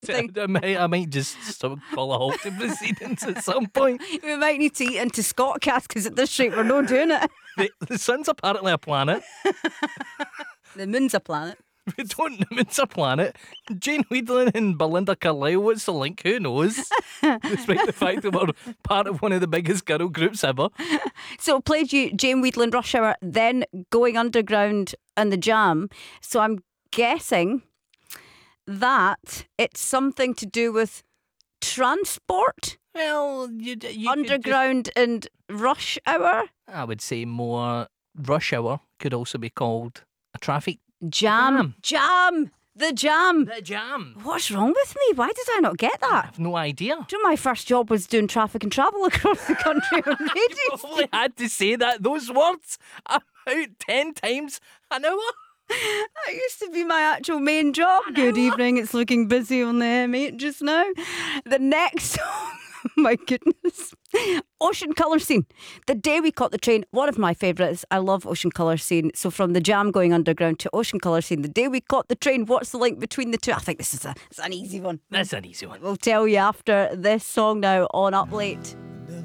I might just sort of call a halt to proceedings at some point. We might need to eat into Scotcast because at this rate we're not doing it. The sun's apparently a planet. The moon's a planet. We don't know it's a planet. Jane Wheedlin and Belinda Carlisle, what's the link? Who knows? Despite the fact that we're part of one of the biggest girl groups ever. So it played you Jane Wheedlin, Rush Hour, then Going Underground and The Jam. So I'm guessing that it's something to do with transport, Well, you could underground and rush hour. I would say more rush hour could also be called a traffic Jam. The Jam. The Jam. What's wrong with me? Why did I not get I that? have no idea. Do you know my first job was doing traffic and travel across the country on radio? You probably had to say those words about 10 times an hour. That used to be my actual main job. Good evening, it's looking busy on the M8 just now. The next song, my goodness. Ocean Colour Scene. The Day We Caught the Train, one of my favourites. I love Ocean Colour Scene. So from The Jam Going Underground to Ocean Colour Scene, The Day We Caught the Train, what's the link between the two? I think this is it's an easy one. That's an easy one. We'll tell you after this song now on Up Late.